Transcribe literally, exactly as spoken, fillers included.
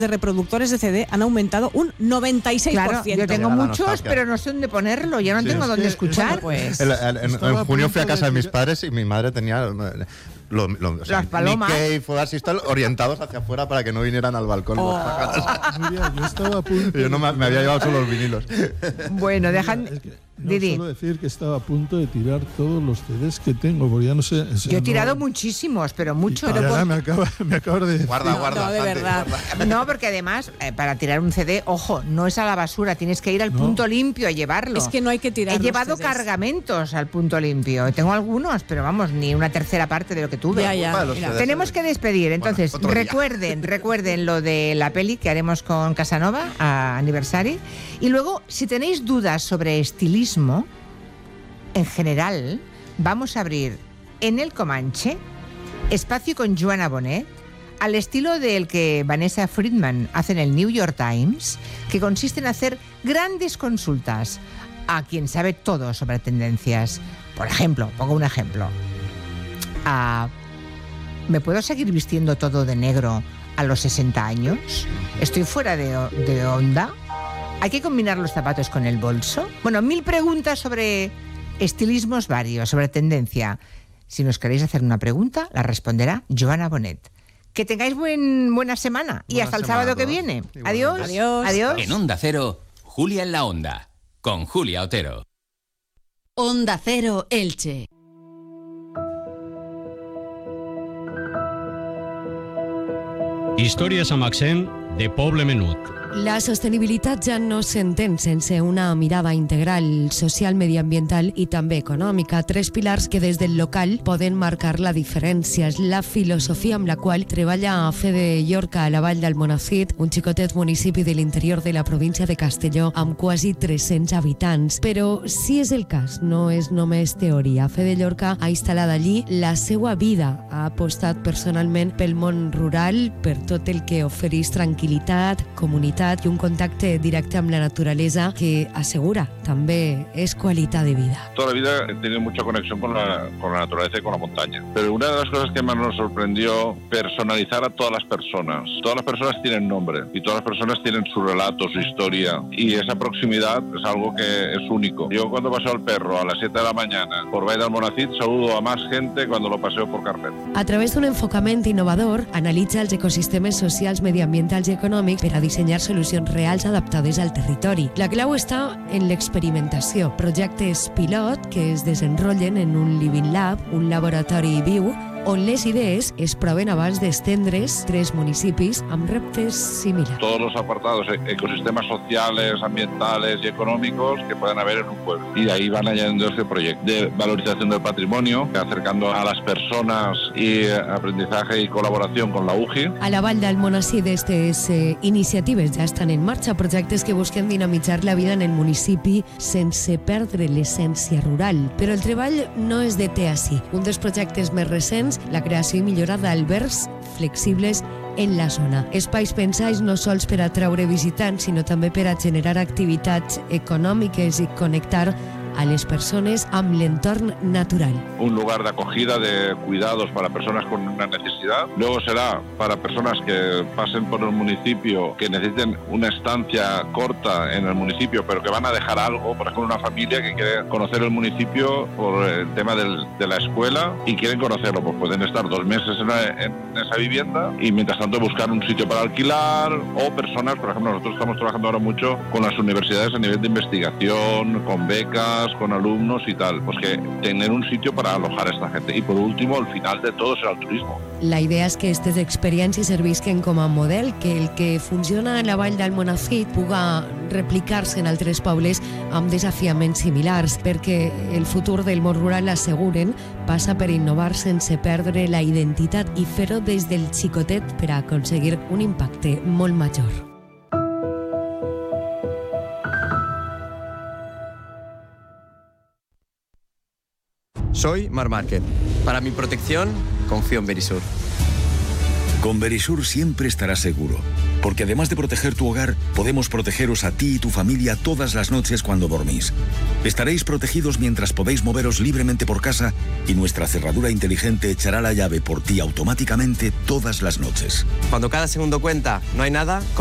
de reproductores de C D han aumentado un noventa y seis por ciento. Claro, yo tengo muchos, pero no sé dónde ponerlo, ya no sí, tengo dónde escuchar. Pues. El, el, en, en junio fui a casa de mis padres y mi madre tenía lo, lo, o sea, las palomas Nikkei, Fodas y tal, orientados hacia afuera para que no vinieran al balcón. Oh. Mira, yo estaba a punto yo no me, me había llevado solo los vinilos. Bueno, dejan... Es que, no, Didi. Solo decir que estaba a punto de tirar todos los C Ds que tengo, porque ya no sé... O sea, yo he tirado no, muchísimos, pero muchos. Pero por... me, acaba, me acabas de decir. Guarda, guarda. No, de verdad. Guarda. No, porque además, eh, para tirar un C D, ojo, no es a la basura, tienes que ir al no. punto limpio a llevarlo. Es que no hay que tirar. He llevado C Ds. Cargamentos al punto limpio. Tengo algunos, pero vamos, ni una tercera parte de lo que tuve. Ya, ya. Tenemos que despedir, entonces, bueno, recuerden, recuerden lo de la peli que haremos con Casanova, a Aniversari. Y luego, si tenéis dudas sobre estilismo, en general, vamos a abrir en el Comanche espacio con Joana Bonet, al estilo del que Vanessa Friedman hace en el New York Times, que consiste en hacer grandes consultas a quien sabe todo sobre tendencias. Por ejemplo, pongo un ejemplo. A, ¿me puedo seguir vistiendo todo de negro a los sesenta años? ¿Estoy fuera de, de onda? ¿Hay que combinar los zapatos con el bolso? Bueno, mil preguntas sobre estilismos varios, sobre tendencia. Si nos queréis hacer una pregunta, la responderá Joana Bonet. Que tengáis buen, buena semana y buena hasta el semana sábado que viene. Adiós. Adiós. Adiós. En Onda Cero, Julia en la Onda, con Julia Otero. Onda Cero Elche. Històries amb accent de poble menut. La sostenibilitat ja no s'entén sense una mirada integral, social, mediambiental i també econòmica. Tres pilars que des del local poden marcar la diferència. És la filosofia amb la qual treballa a Fede Llorca, a la Vall d'Almonacid, un xicotet municipi de l'interior de la província de Castelló, amb quasi tres-cents habitants. Però si és el cas, no és només teoria. Fede Llorca ha instal·lat allí la seva vida. Ha apostat personalment pel món rural, per tot el que ofereix tranquil·litat, comunitat i un contacte directe amb la naturaleza que asegura també es qualitat de vida. Toda la vida he tenido mucha conexión con la, con la naturaleza y con la montaña. Pero una de las cosas que más nos sorprendió, personalizar a todas las personas. Todas las personas tienen nombre y todas las personas tienen su relato, su historia. Y esa proximidad es algo que es único. Yo cuando paseo al perro a las siete de la mañana por Vall d'Almonacid saludo a más gente cuando lo paseo por Carpet. A través d'un enfocament innovador, analitza els ecosistemes socials, mediambientals i econòmics per a dissenyar solucions reals adaptades al territori. La clau està en l'experimentació. Projectes pilot que es desenrotllen en un Living Lab, un laboratori viu, on les idees es proven abans d'estendre's tres municipis amb reptes similars. Todos los apartados, ecosistemas sociales, ambientales y económicos que puedan haber en un pueblo. Y de ahí van añadiendo este proyecto de valorización del patrimonio, acercando a las personas y aprendizaje y colaboración con la U G I. A la Vall d'Almonacid aquestes eh, iniciatives ja estan en marxa, projectes que busquen dinamitzar la vida en el municipi sense perdre l'essència rural. Però el treball no es deté així. Un dels projectes més recents, la creació i millora d'albergs flexibles en la zona. Espais pensats no sols per atraure visitants, sinó també per a generar activitats econòmiques i connectar a les persones amb l'entorn natural. Un lugar de acogida, de cuidados para personas con una necesidad. Luego será para personas que pasen por el municipio, que necesiten una estancia corta en el municipio, pero que van a dejar algo. Por ejemplo, una familia que quiere conocer el municipio por el tema del, de la escuela y quieren conocerlo. Pues pueden estar dos meses en, la, en esa vivienda y mientras tanto buscar un sitio para alquilar, o personas, por ejemplo, nosotros estamos trabajando ahora mucho con las universidades a nivel de investigación, con becas, con alumnos y tal, pues que tener un sitio para alojar a esta gente. Y por último, el final de todo será el turismo. La idea és que aquestes experiències servisquen com a model, que el que funciona a la Vall d'Almonacid puga replicar-se en altres pobles amb desafiaments similars, perquè el futur del món rural, asseguren, passa per innovar sense perdre la identitat i fer-ho des del xicotet per a aconseguir un impacte molt major. Soy Mar Márquez. Para mi protección, confío en Verisur. Con Verisur siempre estarás seguro, porque además de proteger tu hogar, podemos protegeros a ti y tu familia todas las noches cuando dormís. Estaréis protegidos mientras podéis moveros libremente por casa y nuestra cerradura inteligente echará la llave por ti automáticamente todas las noches. Cuando cada segundo cuenta, no hay nada.